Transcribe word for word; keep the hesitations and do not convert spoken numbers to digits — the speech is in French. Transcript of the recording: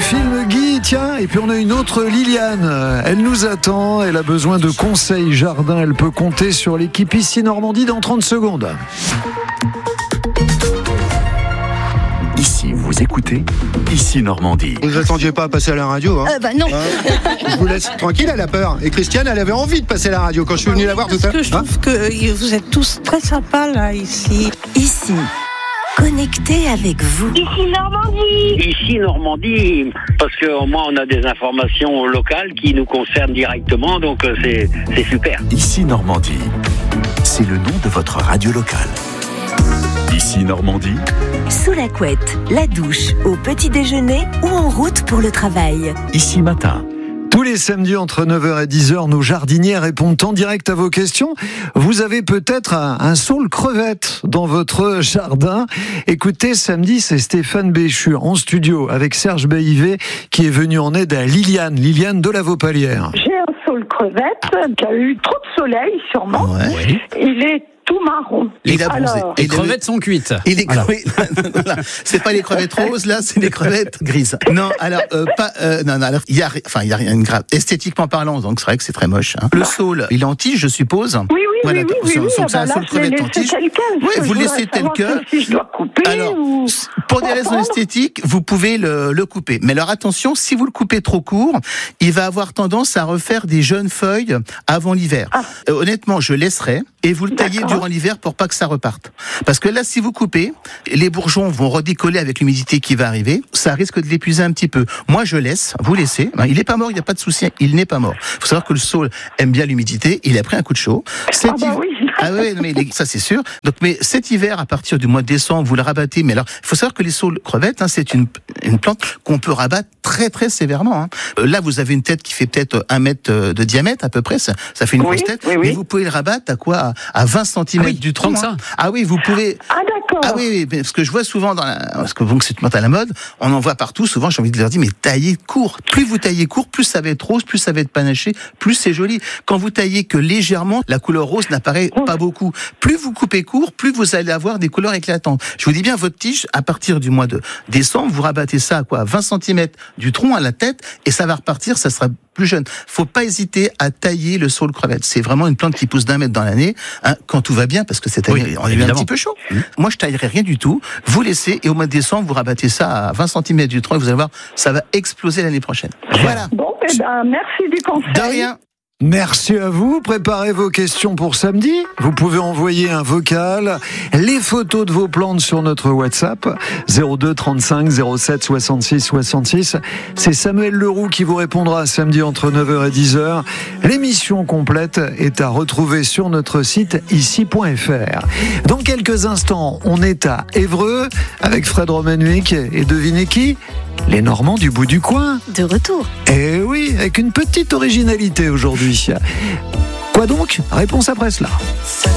film Guy, tiens, et puis on a une autre Liliane. Elle nous attend, elle a besoin de conseils jardin. Elle peut compter sur l'équipe Ici Normandie dans trente secondes. Ici, vous écoutez Ici Normandie. Vous attendiez pas à passer à la radio, hein Euh, bah non. Hein Je vous laisse tranquille, elle a peur. Et Christiane, elle avait envie de passer à la radio quand je suis venu la voir tout à l'heure. Parce que je trouve que vous êtes tous très sympas là, ici. Ici, connecté avec vous. Ici Normandie. Ici Normandie, parce qu'au moins on a des informations locales qui nous concernent directement, donc euh, c'est, c'est super. Ici Normandie, c'est le nom de votre radio locale. Ici Normandie, Sous la couette, la douche, au petit déjeuner ou en route pour le travail. Ici Matin. Tous les samedis entre neuf heures et dix heures, nos jardiniers répondent en direct à vos questions. Vous avez peut-être un, un saule crevette dans votre jardin. Écoutez, samedi, c'est Stéphane Béchu en studio avec Serge Baillivet qui est venu en aide à Liliane, Liliane de la Vaupalière. J'ai un saule crevette qui a eu trop de soleil, sûrement. Ouais. Il est tout marron. Il a bronzé. Alors, Et Les crevettes sont cuites. Et les Voilà. crevettes, c'est pas les crevettes roses là, c'est les crevettes grises. Non, alors euh, pas, euh, non, non, alors il y a, enfin il y a rien de grave. Esthétiquement parlant, donc c'est vrai que c'est très moche. Hein. Le saule, il est en tige, je suppose. Oui, oui, Voilà, oui, oui, oui, donc oui. c'est un Ah bah là, saule je l'ai crevette en laissé tige. tel quel. Oui, Je vous voudrais laissez tel savoir quel. Si je dois couper Alors, ou... pour des raisons prendre. esthétiques, vous pouvez le, le couper. Mais alors attention, si vous le coupez trop court, il va avoir tendance à refaire des jeunes feuilles avant l'hiver. Ah. Euh, honnêtement, je laisserai et vous le taillez D'accord. durant l'hiver pour pas que ça reparte. Parce que là, si vous coupez, les bourgeons vont redécoller avec l'humidité qui va arriver. Ça risque de l'épuiser un petit peu. Moi, je laisse. Vous laissez. Il n'est pas mort. Il n'y a pas de souci. Il n'est pas mort. Il faut savoir que le saule aime bien l'humidité. Il a pris un coup de chaud. Cet Ah bah hiver- oui. Ah oui, non, mais les- ça c'est sûr. Donc, mais cet hiver, à partir du mois de décembre, vous le rabattez. Mais alors, il faut savoir que les saules crevettes, hein, c'est une, une plante qu'on peut rabattre très très sévèrement. Hein. Euh, Là, vous avez une tête qui fait peut-être un mètre euh, de diamètre à peu près. Ça, ça fait une Oui, grosse tête. oui, oui. Mais vous pouvez le rabattre à quoi à, à vingt centimètres Ah oui, du tronc. comme ça. hein. Ah oui, vous pouvez. Ah d'accord. Ah oui, oui, mais parce que je vois souvent dans la, parce que bon, c'est une plante à la mode, on en voit partout. Souvent, j'ai envie de leur dire, mais taillez court. Plus vous taillez court, plus ça va être rose, plus ça va être panaché, plus c'est joli. Quand vous taillez que légèrement, la couleur rose n'apparaît pas beaucoup. Plus vous coupez court, plus vous allez avoir des couleurs éclatantes. Je vous dis bien, votre tige, à partir du mois de décembre, vous rabattez ça à quoi, vingt centimètres du tronc à la tête, et ça va repartir, ça sera plus jeune. Faut pas hésiter à tailler le saule crevette. C'est vraiment une plante qui pousse d'un mètre dans l'année, hein, quand tout va bien, parce que cette année, Oui, on est un évidemment. petit peu chaud. Moi, je taillerai rien du tout. Vous laissez, et au mois de décembre, vous rabattez ça à vingt centimètres du tronc, et vous allez voir, ça va exploser l'année prochaine. Voilà. Bon, eh ben, merci du conseil. De rien. Merci à vous. Préparez vos questions pour samedi. Vous pouvez envoyer un vocal, les photos de vos plantes sur notre WhatsApp zéro deux trente-cinq zéro sept soixante-six soixante-six. C'est Samuel Leroux qui vous répondra samedi entre neuf heures et dix heures. L'émission complète est à retrouver sur notre site ici point f r. Dans quelques instants, on est à Évreux avec Fred Romanuik et devinez qui ? Les Normands du bout du coin. De retour. Eh oui, avec une petite originalité aujourd'hui. Quoi donc ? Réponse après cela.